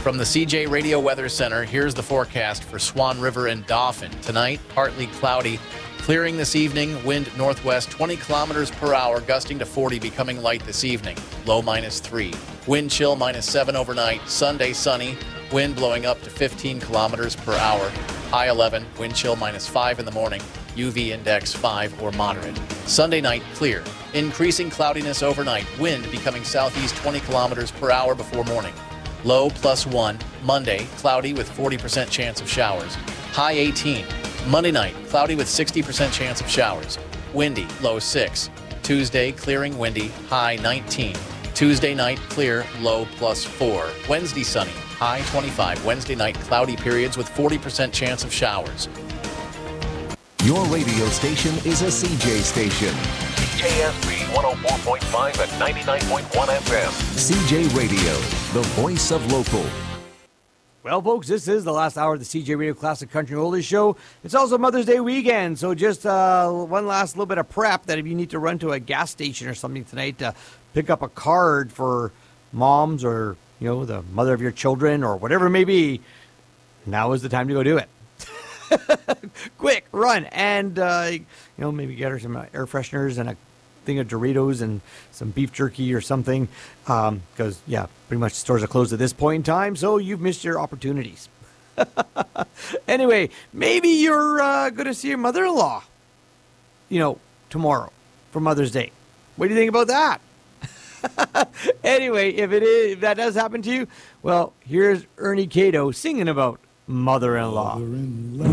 From the CJ Radio Weather Center, here's the forecast for Swan River and Dauphin. Tonight, partly cloudy. Clearing this evening, wind northwest 20 kilometers per hour, gusting to 40, becoming light this evening. Low -3. Wind chill -7 overnight. Sunday sunny. Wind blowing up to 15 kilometers per hour. High 11. Wind chill -5 in the morning. UV index 5 or moderate. Sunday night clear. Increasing cloudiness overnight. Wind becoming southeast 20 kilometers per hour before morning. Low +1. Monday, cloudy with 40% chance of showers. High 18. Monday night, cloudy with 60% chance of showers. Windy, low 6. Tuesday, clearing windy, high 19. Tuesday night, clear, low +4. Wednesday, sunny, high 25. Wednesday night, cloudy periods with 40% chance of showers. Your radio station is a CJ station. CJSB 104.5 and 99.1 FM. CJ Radio, the voice of local. Well, folks, this is the last hour of the CJ Radio Classic Country Oldies Show. It's also Mother's Day weekend, so just one last little bit of prep that if you need to run to a gas station or something tonight to pick up a card for moms or, you know, the mother of your children or whatever it may be, now is the time to go do it. Quick, run, and, maybe get her some air fresheners and a thing of Doritos and some beef jerky or something, because, pretty much stores are closed at this point in time, so you've missed your opportunities. Anyway, maybe you're going to see your mother-in-law, tomorrow for Mother's Day. What do you think about that? Anyway, if that does happen to you, well, here's Ernie Cato singing about mother-in-law.